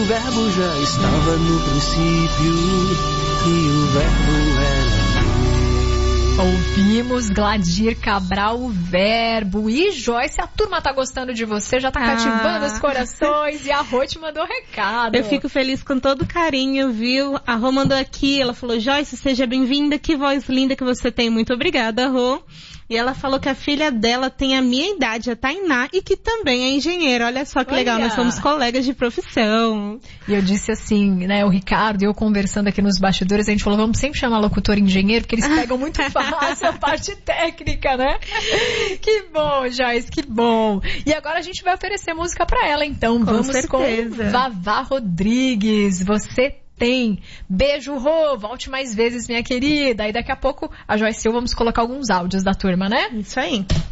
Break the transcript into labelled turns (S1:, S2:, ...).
S1: verbo já estava no princípio e o verbo era
S2: Ouvimos Gladir Cabral, o Verbo. E Joyce, a turma tá gostando de você, já tá cativando os corações. E a Rô te mandou recado.
S3: Eu fico feliz com todo carinho, viu? A Rô mandou aqui, ela falou: Joyce, seja bem-vinda, que voz linda que você tem. Muito obrigada, Rô. E ela falou que a filha dela tem a minha idade, a Tainá, e que também é engenheira. Olha só que legal, nós somos colegas de profissão.
S2: E eu disse assim, né, o Ricardo e eu conversando aqui nos bastidores, a gente falou, vamos sempre chamar locutor engenheiro, porque eles pegam muito fácil a parte técnica, né? Que bom, Joyce, que bom. E agora a gente vai oferecer música pra ela, então. Vamos com Vavá Rodrigues. Você tem. Beijo, Rô. Volte mais vezes, minha querida. E daqui a pouco, a Joyce e eu vamos colocar alguns áudios da turma, né?
S3: Isso aí.